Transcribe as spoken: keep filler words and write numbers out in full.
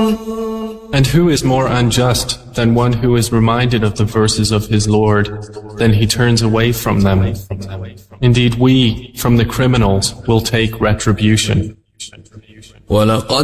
And who is more unjust than one who is reminded of the verses of his Lord, then he turns away from them? Indeed, we, from the criminals, will take retribution. وَلَقَدْ